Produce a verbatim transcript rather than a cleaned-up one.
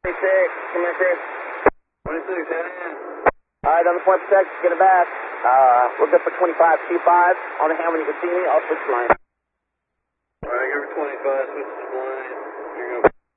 twenty-six, come here, Chris. twenty-six, head in. All right, on the point protect, get it back. Uh, we're good for twenty-five, two five. On the hand when you can see me, I'll switch line.